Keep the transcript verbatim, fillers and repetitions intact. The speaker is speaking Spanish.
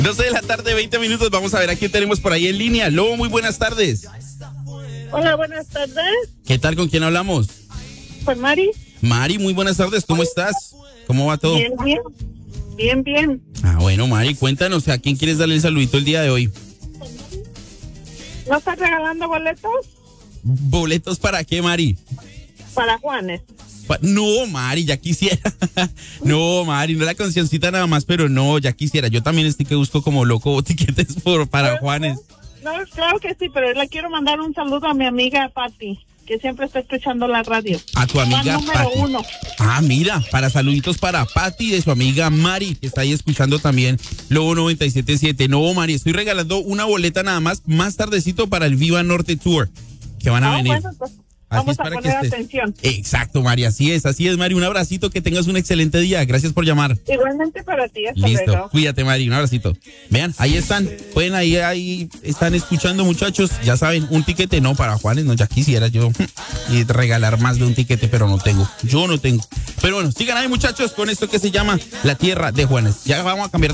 doce de la tarde, veinte minutos. Vamos a ver a quién tenemos por ahí en línea. Lobo, muy buenas tardes. Hola, buenas tardes. ¿Qué tal? ¿Con quién hablamos? Con Mari. Mari, muy buenas tardes. ¿Cómo estás? ¿Cómo va todo? Bien, bien. Bien, bien. Ah, bueno, Mari, cuéntanos, ¿a quién quieres darle el saludito el día de hoy? ¿No estás regalando boletos? ¿Boletos para qué, Mari? Para Juanes. Pa- No, Mari, ya quisiera. No, Mari, no la cancioncita nada más, pero no, ya quisiera. Yo también estoy que busco como loco tiquetes por, para Juanes. No, claro que sí, pero le quiero mandar un saludo a mi amiga Patti, que siempre está escuchando la radio. A tu amiga Fan número Patti. uno. Ah, mira, para saluditos para Patti de su amiga Mari, que está ahí escuchando también Lobo noventa y siete punto siete. No, Mari, estoy regalando una boleta nada más, más tardecito para el Viva Norte Tour, que van a Ah, venir. bueno, pues Así vamos es a para que poner estés. atención. Exacto, Mari, así es, así es, Mari. Un abracito, que tengas un excelente día. Gracias por llamar. Igualmente para ti, hasta Listo, luego. cuídate, Mari, un abracito. Vean, ahí están, pueden ahí, ahí están escuchando, muchachos. Ya saben, un tiquete no para Juanes, no, ya quisiera yo y regalar más de un tiquete, pero no tengo, yo no tengo. Pero bueno, sigan ahí, muchachos, con esto que se llama La Tierra de Juanes. Ya vamos a cambiar de